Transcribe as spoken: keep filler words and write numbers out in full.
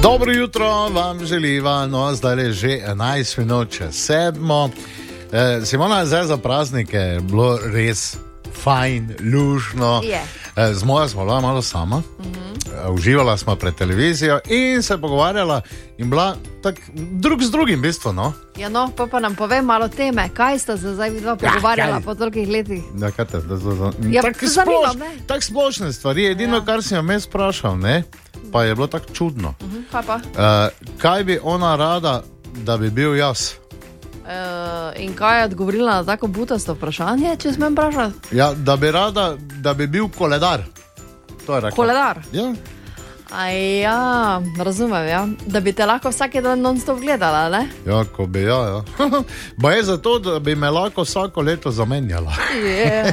Dobro jutro vam želiva, no zdaj je že enajst minut čez sedmo. E, Simona, zdaj za praznike je bilo res fajn, lušno. Je. E, z mojo smo bila malo sama, mm-hmm. e, uživala smo pred televizijo in se pogovarjala in bila tak drug z drugim v bistvu, no. Ja, no, pa, pa nam povej malo teme, kaj sta se zdaj vidva pogovarjala Ja, kaj? po tolikih letih. Ja, kaj te, da, da, da. Ja, tak, zanima sploš, me. tak splošne stvari, edino, Ja. kar sem jo me sprašal, ne, pa je bilo tako čudno. Uh-huh, pa pa. E, kaj bi ona rada, da bi bil jaz? Uh, in kaj je odgovorila na tako butasto vprašanje, če smem vprašati? Ja, da bi rada, da bi bil koledar. To je rekla. Koledar. Ja. A ja, razumem, ja. Da bi te lahko vsak dan non-stop gledala, ne? Ja, ko bi ja, ja. Ba je zato, da bi me lahko vsako leto zamenjala. Je.